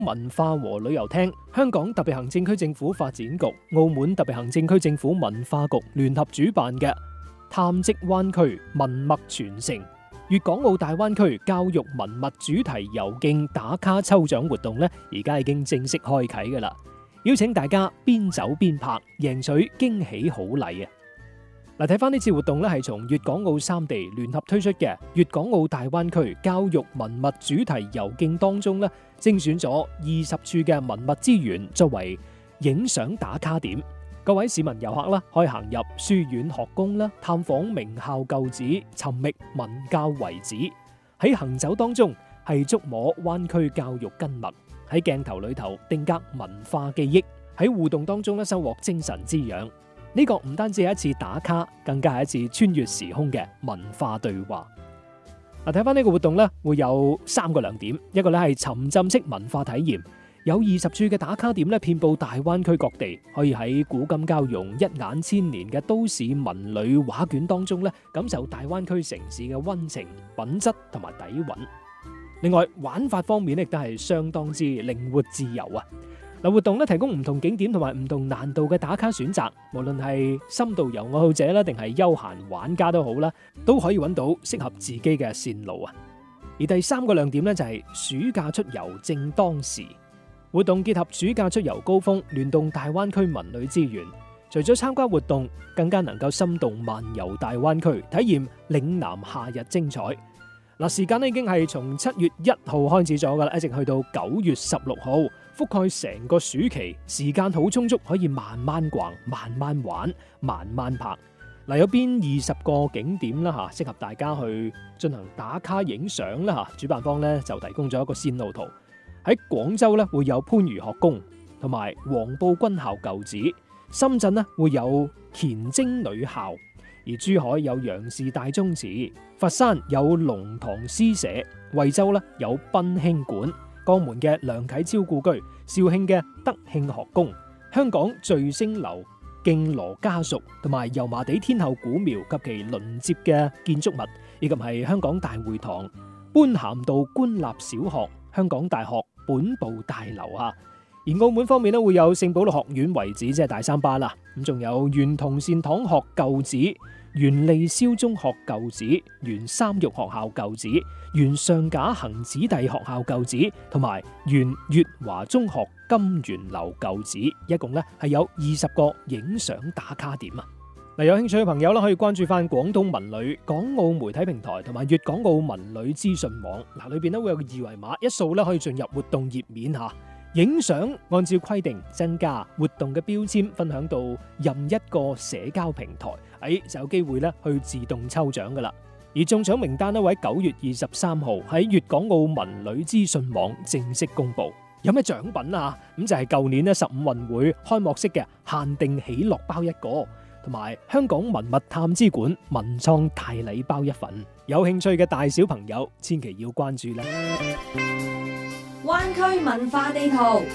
文化和旅遊廳、香港特別行政區政府發展局、澳門特別行政區政府文化局聯合主辦嘅探跡灣區文物傳承粵港澳大灣區教育文物主題遊徑打卡抽獎活動呢，而家已經正式開啟㗎喇，邀請大家邊走邊拍，贏取驚喜好禮啊！嗱，睇翻呢次活動咧，係從粵港澳三地聯合推出嘅粵港澳大灣區教育文物主題遊徑當中咧，精選咗20處嘅文物資源作為影相打卡點。各位市民遊客啦，可以行入書院學宮啦，探訪名校舊址，尋覓文教遺址。喺行走當中係觸摸灣區教育根脈，喺鏡頭裏頭定格文化記憶，喺互動當中咧收穫精神滋養。呢個唔單止係一次打卡，更加係一次穿越時空嘅文化對話。嗱，睇翻呢個活動咧，會有3個亮點，一個咧係沉浸式文化體驗。有20處嘅打卡點咧，遍佈大灣區各地，可以喺古今交融、一眼千年嘅都市文旅畫卷當中咧，感受大灣區城市嘅溫情、品質同埋底蘊。另外，玩法方面亦都係相當之靈活自由啊！嗱，活動咧提供唔同景點同埋唔同難度嘅打卡選擇，無論係深度遊愛好者啦，定係休閒玩家都好啦，都可以揾到適合自己嘅線路啊！而第3個亮點咧就係暑假出遊正當時。活動結合暑假出遊高峰，聯動大灣區文旅資源。除咗參加活動，更加能夠心動漫遊大灣區，體驗嶺南夏日精彩。嗱，時間已經係從7月1號開始咗噶啦，一直去到9月16號，覆蓋成個暑期，時間好充足，可以慢慢逛、慢慢玩、慢慢拍。嗱，有邊20個景點啦吓，適合大家去進行打卡影相啦吓。主辦方咧就提供咗一個線路圖。喺廣州咧會有番禺學宮同埋黃埔軍校舊址，深圳咧會有乾征女校，而珠海有楊氏大宗祠，佛山有龍塘詩社，惠州咧有賓興館，江門嘅梁啟超故居，肇慶嘅德慶學宮，香港聚星樓、敬羅家屬同埋油麻地天后古廟及其鄰接嘅建築物，以及係香港大會堂、般咸道官立小學、香港大學本部大樓啊。而澳門方面咧會有聖保祿學院遺址，即係大三巴啦，咁仲有原同善堂學舊址、原利霄中學舊址、原三育學校舊址、原上架行子弟學校舊址，同埋原粵華中學金源樓舊址，一共咧係有20個影相打卡點啊！嗱，有興趣嘅朋友咧可以關注翻廣東文旅、港澳媒體平台同埋粵港澳文旅資訊網，嗱，裏邊咧會有個二維碼，一掃咧可以進入活動頁面吓。影相按照規定增加活動嘅標籤，分享到任一個社交平台，就有機會咧去自動抽獎噶啦。而中獎名單咧會喺9月23號喺粵港澳文旅資訊網正式公布。有咩獎品啊？咁就係舊年咧15運會開幕式嘅限定喜樂包1個，同埋香港文物探知館文創大禮包1份。有興趣嘅大小朋友千祈要關注啦！ 灣區文化地圖，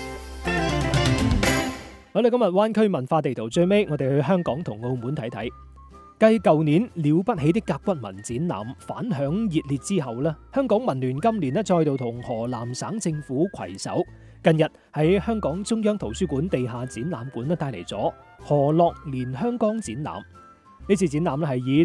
好啦，今日灣區文化地圖最尾，我哋去香港同澳門睇睇。繼舊年了不起的甲骨文展覽反響熱烈之後咧，香港文聯今年咧再度同河南省政府攜手，近日喺香港中央圖書館地下展覽館咧帶嚟咗河洛連香江展覽。呢次展覽咧係以